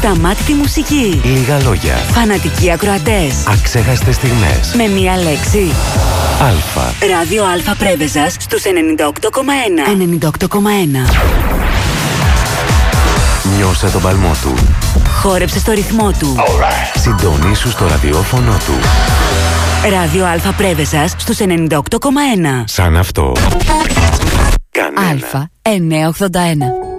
Ασταμάτητη μουσική. Λίγα λόγια. Φανατικοί ακροατές. Αξέχαστες στιγμές. Με μία λέξη. Αλφα. Ράδιο Αλφα Πρέβεζας στους 98,1. 98,1. Νιώσε τον παλμό του. Χόρεψε στο ρυθμό του. Συντονίσου στο ραδιόφωνο του. Ράδιο Αλφα Πρέβεζας στους 98,1. Σαν αυτό. Κανένα. Αλφα 981.